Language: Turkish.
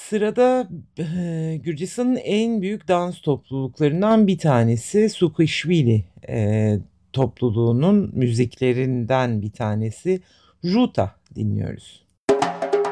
Sırada, Gürcistan'ın en büyük dans topluluklarından bir tanesi Sukishvili, topluluğunun müziklerinden bir tanesi Ruta dinliyoruz.